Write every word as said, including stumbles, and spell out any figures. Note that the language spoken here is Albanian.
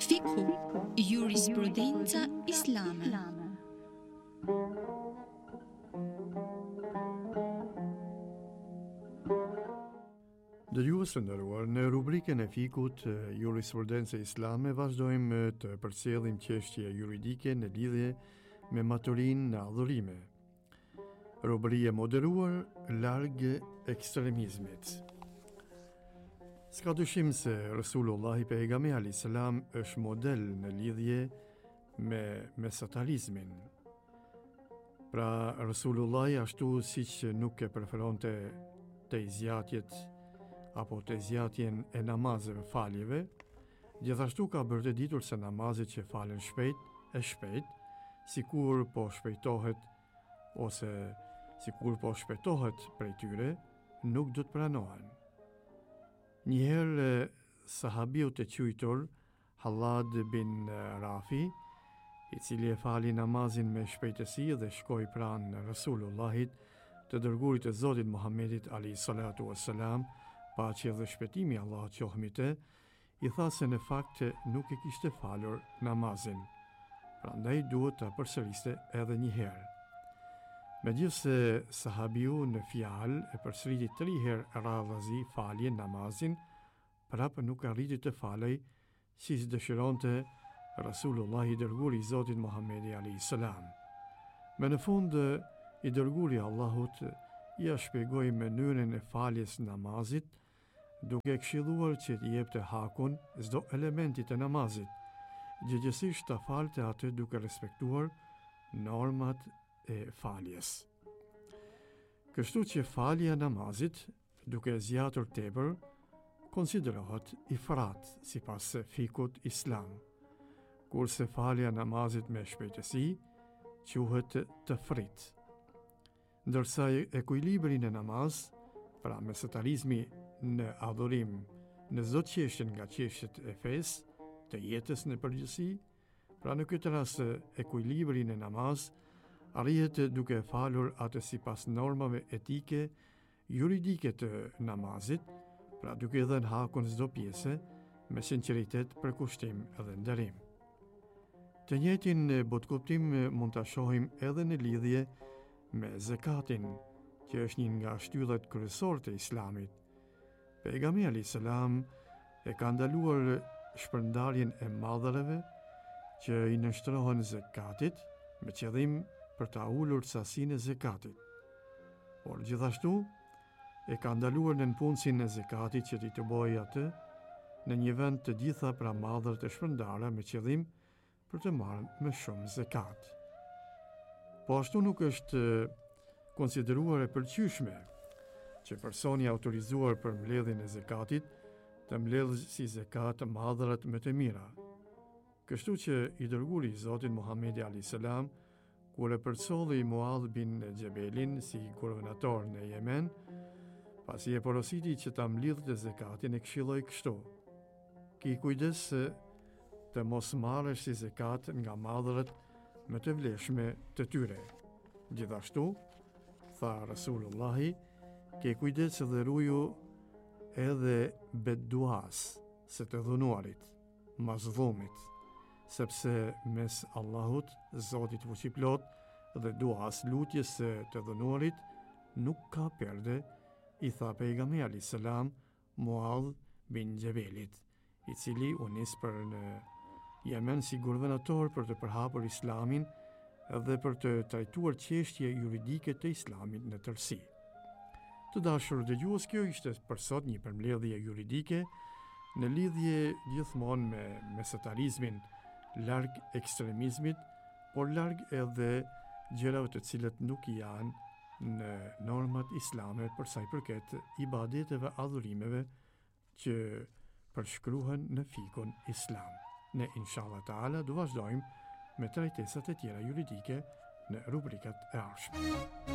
Fikhu, jurisprudenca islame. Dëgjues të nderuar, në rubrikën e fikut Jurisprudencë islame vazhdojmë të përcjellim çështje juridike në lidhje me maturinë në adhurime. Rubri e moderuar larg ekstremizmit. S'ka dyshim se Resulullahi pejgamberi alayhis salam është model në lidhje me mesatarizmin. Pra Resulullahi ashtu siç nuk e preferonte të zjatjet apo të zjatjen e namazeve faljeve, gjithashtu ka bërë të ditur se namazet që falen shpejt e shpejt, sikur po shpejtohet ose sikur po shpejtohet prej tyre, nuk do të pranohen. Njëherë sahabiu të quajtur Hallad bin Rafi, i cili e fali namazin me shpejtësi dhe shkoi pranë Resulullahit, të dërguarit të Zotit Muhammedit alayhi salatu wassalam, paqja dhe shpëtimi Allahut qoftë mbi të, i tha se në fakt nuk e kishte falur namazin. Prandaj duhet ta përsëriste edhe një herë. Megjithse sahabiu në fjalë e përsëriti tri herë radhazi faljen namazin, prapë nuk arriti të falej siç dëshironte Rasulullah i dërguari i Zotit Muhammedi alayhi salam. Me në fund i dërguari i Allahut ja shpjegoi mënyrën e faljes namazit, duke këshilluar që t'i jepte hakun çdo elementi të namazit, gjithsesi ta falte atë duke respektuar normat e faljes. Kështu që falja namazit, duke zgjatur tepër, konsiderohet ifrat sipas fikut islam, kurse falja namazit me shpejtësi quhet tafrit. Ndërsa ekuilibri në namaz, pra mesatarizmi në adhurim në çdo çështje nga çështjet e fesë, të jetës në përgjithësi, pra në këtë rast ekuilibri në namaz arrihet duke falur atë sipas normave etike, juridike të namazit, pra duke dhënë hakun çdo pjese me sinqeritet, përkushtim dhe nderim. Të njëjtin botkuptim mund ta shohim edhe në lidhje me zakatin, që është një nga shtyllat kryesore të islamit. Pejgamberi alayhis salam e ka ndaluar shpërndarjen e mallrave që i nënshtrohen zakatit me qëllim për ta ulur sasinë e zakatit. Por gjithashtu e ka ndaluar nënpunësin e zakatit që t'i të bëjë atë në një vend të gjitha pra mallrat e shpërndara me qëllim për të marrë më shumë zakat. Po ashtu nuk është konsideruar e pëlqyeshme që personi autorizuar për mbledhjen e zakatit të mbledhë si zakat mallrat më të mira. Kështu që i dërguari i Zotit Muhammedi alayhis salam, kur e përcolli Muadh bin Jabelin si guvernator në Yemen, pasi e porositi që ta mbledhte zakatin, e këshilloi kështu: ki kujdes të mos marrësh si zakat nga mallrat më të vlefshme të tyre. Gjithashtu, tha Rasulullahi, ke kujdes dhe ruju edhe bedduas, se të dhunuarit, mazllumit, sepse mes Allahut, Zotit fuqiplot, dhe duas, lutjes së të dhunuarit, nuk ka perde, i tha pejgamberi alayhis salam Muadh bin Jabelit, i cili u nis për në Yemen si guvernator për të përhapur islamin dhe për të trajtuar çështje juridike të islamit në tërësi. Të dashur dëgjues, kjo ishte për sot një përmbledhje juridike në lidhje gjithmonë me mesatarizmin, larg ekstremizmit, por larg edhe gjërave të cilat nuk janë në normat islame për sa i përket ibadeteve, adhurimeve që përshkruhen në fikun islam. Ne inshallah taala do vazhdojmë me trajtesat e tjera juridike në rubrikat e ardhshme.